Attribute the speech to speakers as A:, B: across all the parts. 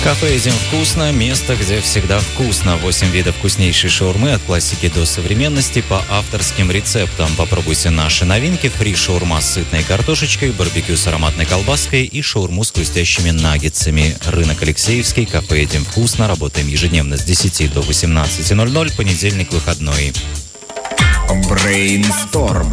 A: Кафе «Едим вкусно» – место, где всегда вкусно. 8 видов вкуснейшей шаурмы от классики до современности по авторским рецептам. Попробуйте наши новинки: фри-шаурма с сытной картошечкой, барбекю с ароматной колбаской и шаурму с хрустящими наггетсами. Рынок Алексеевский, кафе «Едим вкусно». Работаем ежедневно с 10 до 18:00, понедельник выходной.
B: Брейнсторм.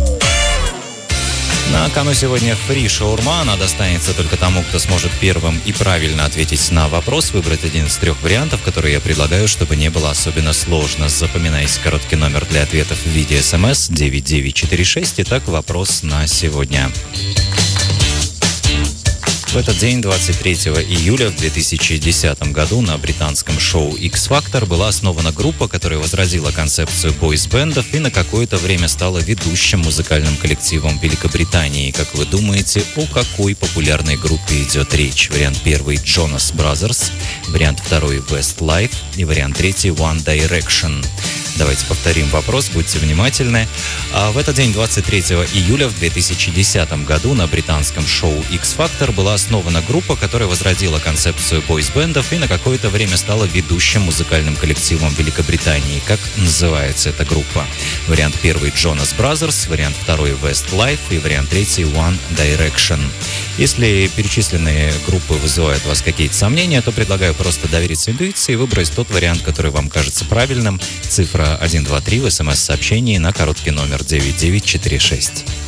A: На кону сегодня фри-шаурма. Она достанется только тому, кто сможет первым и правильно ответить на вопрос, выбрать один из 3 вариантов, которые я предлагаю, чтобы не было особенно сложно. Запоминайте короткий номер для ответов в виде СМС 9946. Итак, вопрос на сегодня. В этот день, 23 июля в 2010 году, на британском шоу X-Factor была основана группа, которая возродила концепцию бойс-бендов и на какое-то время стала ведущим музыкальным коллективом Великобритании. Как вы думаете, о какой популярной группе идет речь? Вариант первый – Jonas Brothers, вариант второй – Westlife и вариант третий – One Direction. Давайте повторим вопрос, будьте внимательны. В этот день, 23 июля в 2010 году, на британском шоу X-Factor была основана группа, которая возродила концепцию бойс-бендов и на какое-то время стала ведущим музыкальным коллективом Великобритании. Как называется эта группа? Вариант первый – Jonas Brothers, вариант второй – Westlife и вариант третий – One Direction. Если перечисленные группы вызывают у вас какие-то сомнения, то предлагаю просто довериться интуиции и выбрать тот вариант, который вам кажется правильным. Цифра 123 в СМС-сообщении на короткий номер 9946.